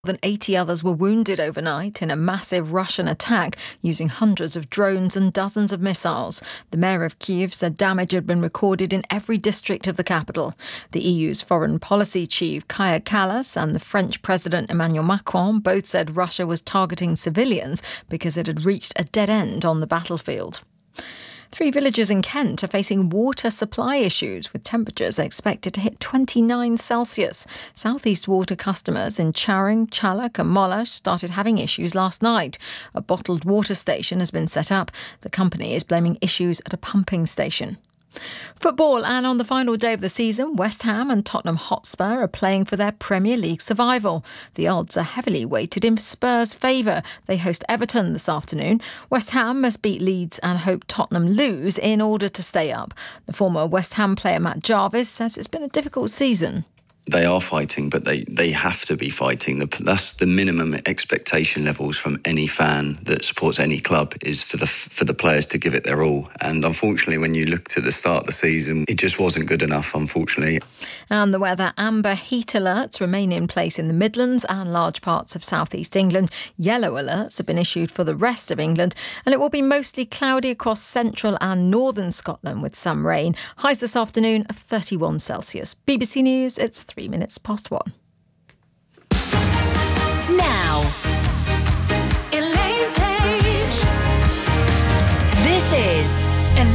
More than 80 others were wounded overnight in a massive Russian attack using hundreds of drones and dozens of missiles. The mayor of Kyiv said damage had been recorded in every district of the capital. The EU's foreign policy chief, Kaja Kallas, and the French President Emmanuel Macron both said Russia was targeting civilians because it had reached a dead end on the battlefield. 3 villages in Kent are facing water supply issues, with temperatures expected to hit 29 Celsius. South East Water customers in Charing, Challock and Mollash started having issues last night. A bottled water station has been set up. The company is blaming issues at a pumping station. Football, and on the final day of the season, West Ham and Tottenham Hotspur are playing for their Premier League survival. The odds are heavily weighted in Spurs' favour. They host Everton this afternoon. West Ham must beat Leeds and hope Tottenham lose in order to stay up. The former West Ham player Matt Jarvis says it's been a difficult season. They are fighting, but they have to be fighting. That's the minimum expectation levels from any fan that supports any club, is for the players to give it their all. And unfortunately, when you looked at the start of the season, it just wasn't good enough, unfortunately. And the weather: amber heat alerts remain in place in the Midlands and large parts of South East England. Yellow alerts have been issued for the rest of England, and it will be mostly cloudy across central and northern Scotland with some rain. Highs this afternoon of 31 Celsius. BBC News, it's 3 minutes past 1. Now, Elaine Page. This is